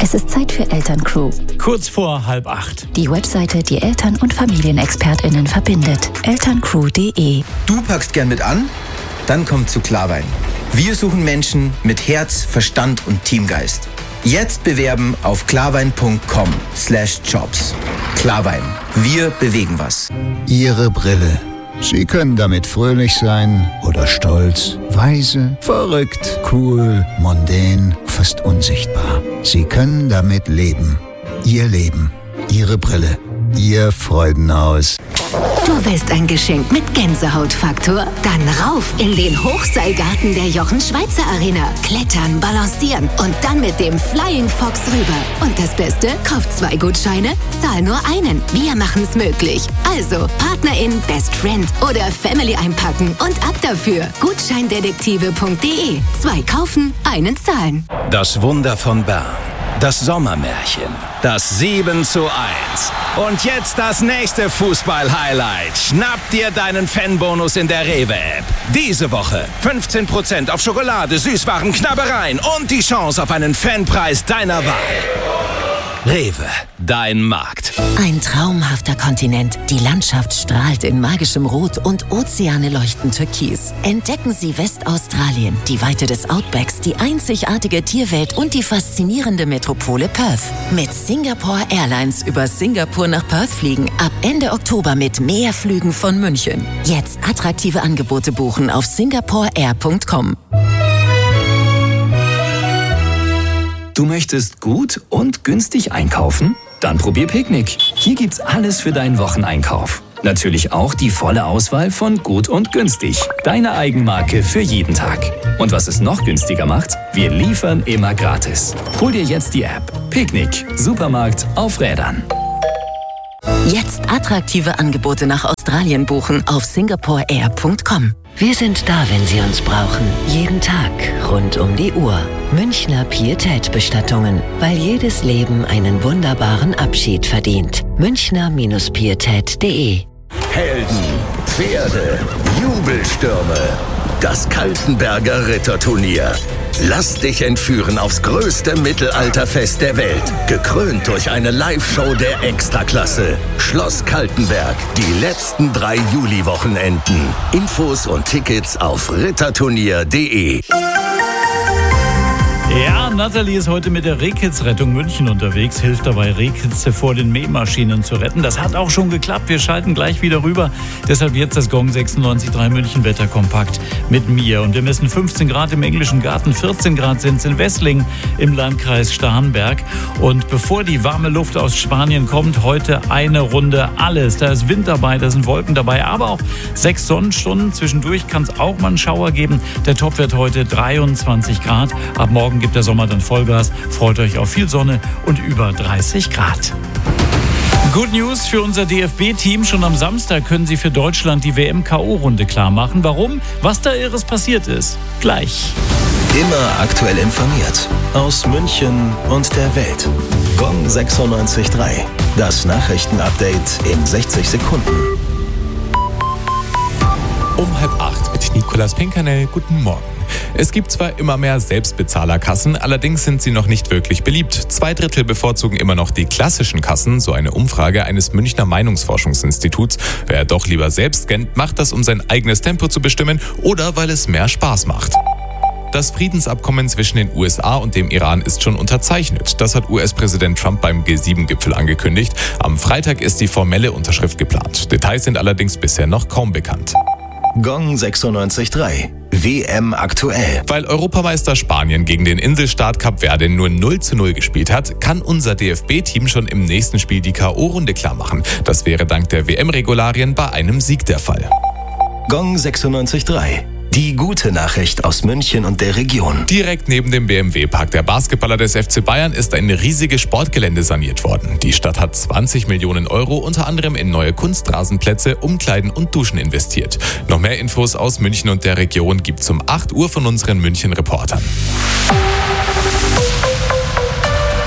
Es ist Zeit für Elterncrew. Kurz vor 7:30. Die Webseite, die Eltern- und FamilienexpertInnen verbindet. elterncrew.de. Du packst gern mit an? Dann komm zu Klarwein. Wir suchen Menschen mit Herz, Verstand und Teamgeist. Jetzt bewerben auf klarwein.com/jobs. Klarwein. Wir bewegen was. Ihre Brille. Sie können damit fröhlich sein oder stolz, weise, verrückt, cool, mondän, fast unsichtbar. Sie können damit leben. Ihr Leben. Ihre Brille. Ihr Freudenhaus. Du willst ein Geschenk mit Gänsehautfaktor? Dann rauf in den Hochseilgarten der Jochen-Schweizer-Arena. Klettern, balancieren und dann mit dem Flying Fox rüber. Und das Beste? Kauf 2 Gutscheine, zahl nur einen. Wir machen's möglich. Also PartnerIn, Best Friend oder Family einpacken und ab dafür. Gutscheindetektive.de. 2 kaufen, einen zahlen. Das Wunder von Bern. Das Sommermärchen. Das 7:1. Und jetzt das nächste Fußball-Highlight. Schnapp dir deinen Fanbonus in der Rewe-App. Diese Woche 15% auf Schokolade, Süßwaren, Knabbereien und die Chance auf einen Fanpreis deiner Wahl. Rewe, dein Markt. Ein traumhafter Kontinent. Die Landschaft strahlt in magischem Rot und Ozeane leuchten türkis. Entdecken Sie Westaustralien, die Weite des Outbacks, die einzigartige Tierwelt und die faszinierende Metropole Perth. Mit Singapore Airlines über Singapur nach Perth fliegen. Ab Ende Oktober mit mehr Flügen von München. Jetzt attraktive Angebote buchen auf singaporeair.com. Du möchtest gut und günstig einkaufen? Dann probier Picknick. Hier gibt's alles für deinen Wocheneinkauf. Natürlich auch die volle Auswahl von Gut und Günstig. Deine Eigenmarke für jeden Tag. Und was es noch günstiger macht? Wir liefern immer gratis. Hol dir jetzt die App. Picknick. Supermarkt auf Rädern. Jetzt attraktive Angebote nach Australien buchen auf singaporeair.com. Wir sind da, wenn Sie uns brauchen. Jeden Tag, rund um die Uhr. Münchner Pietät-Bestattungen, weil jedes Leben einen wunderbaren Abschied verdient. Münchner-pietät.de. Helden, Pferde, Jubelstürme. Das Kaltenberger Ritterturnier. Lass dich entführen aufs größte Mittelalterfest der Welt. Gekrönt durch eine Live-Show der Extraklasse. Schloss Kaltenberg. Die letzten 3 Juli-Wochenenden. Infos und Tickets auf ritterturnier.de. Ja, Nathalie ist heute mit der Rehkids-Rettung München unterwegs, hilft dabei, Rehkitze vor den Mähmaschinen zu retten. Das hat auch schon geklappt. Wir schalten gleich wieder rüber. Deshalb jetzt das Gong 96.3 München Wetterkompakt mit mir. Und wir messen 15 Grad im Englischen Garten, 14 Grad sind es in Wesslingen im Landkreis Starnberg. Und bevor die warme Luft aus Spanien kommt, heute eine Runde alles. Da ist Wind dabei, da sind Wolken dabei, aber auch 6 Sonnenstunden. Zwischendurch kann es auch mal einen Schauer geben. Der Topwert heute 23 Grad. Ab morgen gibt der Sommer dann Vollgas. Freut euch auf viel Sonne und über 30 Grad. Good News für unser DFB-Team. Schon am Samstag können sie für Deutschland die WM-KO-Runde klar machen. Warum? Was da Irres passiert ist? Gleich. Immer aktuell informiert. Aus München und der Welt. Gong 96.3. Das Nachrichtenupdate in 60 Sekunden. Um 7:30 mit Nikolaus Pinkernell. Guten Morgen. Es gibt zwar immer mehr Selbstbezahlerkassen, allerdings sind sie noch nicht wirklich beliebt. 2/3 bevorzugen immer noch die klassischen Kassen, so eine Umfrage eines Münchner Meinungsforschungsinstituts. Wer doch lieber selbst scannt, macht das, um sein eigenes Tempo zu bestimmen oder weil es mehr Spaß macht. Das Friedensabkommen zwischen den USA und dem Iran ist schon unterzeichnet. Das hat US-Präsident Trump beim G7-Gipfel angekündigt. Am Freitag ist die formelle Unterschrift geplant. Details sind allerdings bisher noch kaum bekannt. Gong 96.3. WM aktuell. Weil Europameister Spanien gegen den Inselstaat Kap Verde nur 0:0 gespielt hat, kann unser DFB-Team schon im nächsten Spiel die K.O.-Runde klar machen. Das wäre dank der WM-Regularien bei einem Sieg der Fall. Gong 96.3. Die gute Nachricht aus München und der Region. Direkt neben dem BMW-Park der Basketballer des FC Bayern ist ein riesiges Sportgelände saniert worden. Die Stadt hat 20 Millionen Euro unter anderem in neue Kunstrasenplätze, Umkleiden und Duschen investiert. Noch mehr Infos aus München und der Region gibt's um 8 Uhr von unseren München-Reportern.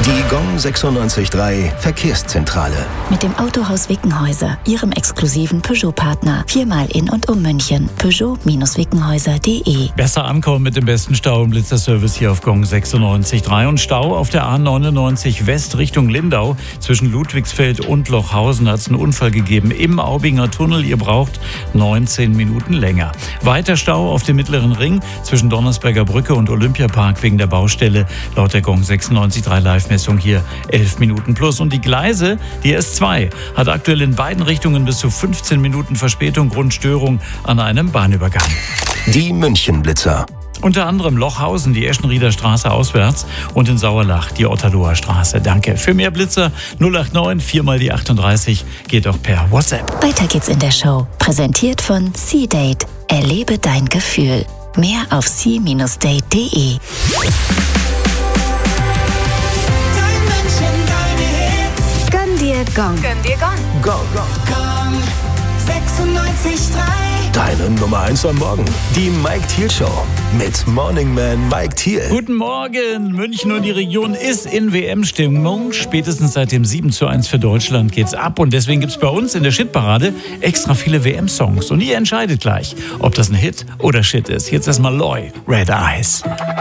Die Gong 96.3 Verkehrszentrale. Mit dem Autohaus Wickenhäuser, Ihrem exklusiven Peugeot-Partner. 4-mal in und um München. Peugeot-wickenhäuser.de. Besser ankommen mit dem besten Stau- und Blitzerservice hier auf Gong 96.3. Und Stau auf der A99 West Richtung Lindau. Zwischen Ludwigsfeld und Lochhausen hat es einen Unfall gegeben im Aubinger Tunnel. Ihr braucht 19 Minuten länger. Weiter Stau auf dem Mittleren Ring zwischen Donnersberger Brücke und Olympiapark wegen der Baustelle. Laut der Gong 96.3 Live-Messung hier 11 Minuten plus. Und die Gleise, die S2, hat aktuell in beiden Richtungen bis zu 15 Minuten Verspätung, Grundstörung an einem Bahnübergang. Die Münchenblitzer. Unter anderem Lochhausen, die Eschenrieder Straße auswärts und in Sauerlach die Otterloher Straße. Danke. Für mehr Blitzer 089 4 die 38 geht auch per WhatsApp. Weiter geht's in der Show. Präsentiert von C-Date. Erlebe dein Gefühl. Mehr auf c-date.de. Gönn dir Gong. Gong. Gong 96.3. Deine Nummer 1 am Morgen. Die Mike Thiel Show. Mit Morning Man Mike Thiel. Guten Morgen. München und die Region ist in WM-Stimmung. Spätestens seit dem 7:1 für Deutschland geht's ab. Und deswegen gibt's bei uns in der Shitparade extra viele WM-Songs. Und ihr entscheidet gleich, ob das ein Hit oder Shit ist. Jetzt erstmal Loy, Red Eyes.